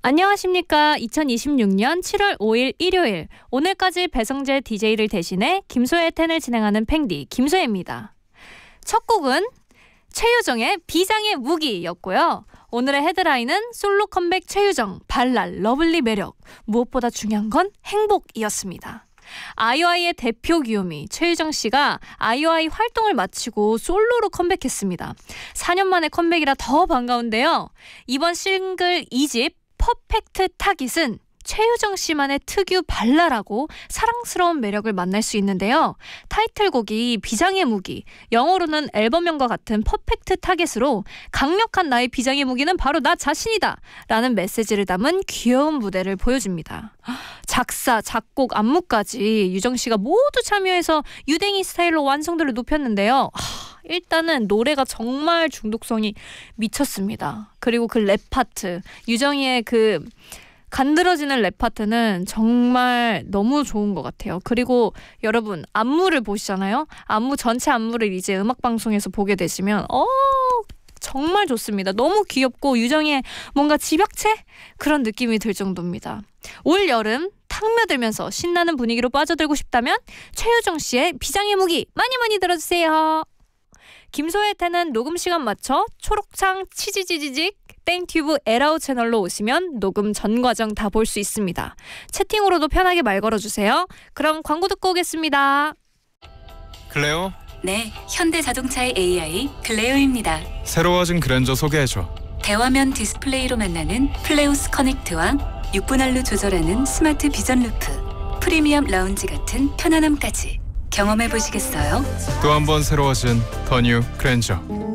안녕하십니까. 2026년 7월 5일 일요일 오늘까지 배성재 DJ를 대신해 김소혜 텐을 진행하는 팽디 김소혜입니다. 첫 곡은 최유정의 비장의 무기였고요. 오늘의 헤드라인은 솔로 컴백 최유정, 발랄, 러블리 매력, 무엇보다 중요한 건 행복이었습니다. 아이오아이의 대표 귀요미 최유정 씨가 아이오아이 활동을 마치고 솔로로 컴백했습니다. 4년 만에 컴백이라 더 반가운데요. 이번 싱글 2집 퍼펙트 타깃은 최유정 씨만의 특유 발랄하고 사랑스러운 매력을 만날 수 있는데요. 타이틀곡이 비장의 무기, 영어로는 앨범명과 같은 퍼펙트 타깃으로 강력한 나의 비장의 무기는 바로 나 자신이다 라는 메시지를 담은 귀여운 무대를 보여줍니다. 작사, 작곡, 안무까지 유정 씨가 모두 참여해서 유댕이 스타일로 완성도를 높였는데요. 일단은 노래가 정말 중독성이 미쳤습니다. 그리고 그 랩 파트, 유정이의 그 간드러지는 랩 파트는 정말 너무 좋은 것 같아요. 그리고 여러분 안무를 보시잖아요. 안무 전체 안무를 이제 음악방송에서 보게 되시면 정말 좋습니다. 너무 귀엽고 유정이의 뭔가 집약체? 그런 느낌이 들 정도입니다. 올 여름 탕며들면서 신나는 분위기로 빠져들고 싶다면 최유정 씨의 비장의 무기 많이 많이 들어주세요. 김소혜 텐은 녹음 시간 맞춰 초록창 치지지지직 땡튜브 에라우 채널로 오시면 녹음 전 과정 다 볼 수 있습니다. 채팅으로도 편하게 말 걸어주세요. 그럼 광고 듣고 오겠습니다. 클레오? 네, 현대자동차의 AI 클레오입니다. 새로워진 그랜저 소개해줘. 대화면 디스플레이로 만나는 플레오스 커넥트와 6분할로 조절하는 스마트 비전 루프, 프리미엄 라운지 같은 편안함까지 경험해 보시겠어요? 또 한 번 새로워진 더 뉴 그랜저.